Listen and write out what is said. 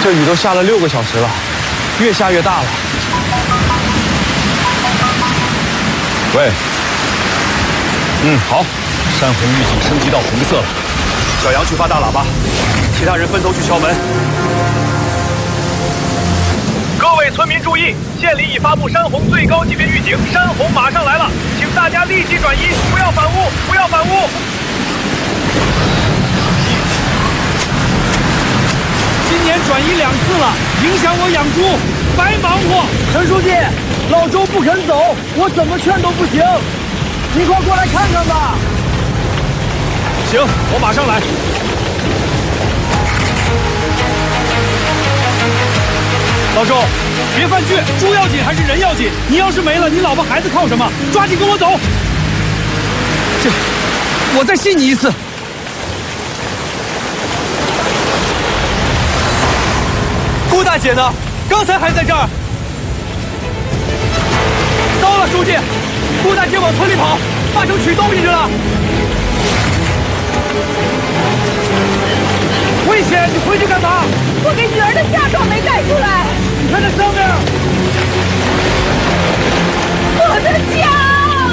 这雨都下了6个小时了，越下越大了。 喂，好，山洪预警升级到红色了。小杨去发大喇叭，其他人分头去敲门。 各位村民注意，县里已发布山洪最高级别预警，山洪马上来了，请大家立即转移，不要反屋，不要反屋。 今年转移2次了，影响我养猪，白忙活。 陈书记，老周不肯走，我怎么劝都不行，你快过来看看吧。 行，我马上来。 老周，别犯倔，猪要紧还是人要紧？你要是没了，你老婆孩子靠什么？抓紧跟我走。我再信你一次。顾大姐呢？刚才还在这儿。糟了，书记，顾大姐往村里跑，八成取东西去了。危险！你回去干嘛？ 我给女儿的嫁妆没